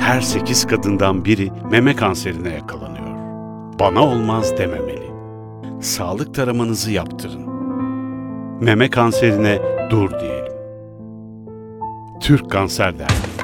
her 8 kadından biri meme kanserine yakalanıyor. Bana olmaz dememeli. Sağlık taramanızı yaptırın. Meme kanserine dur diyelim. Türk Kanser Derneği.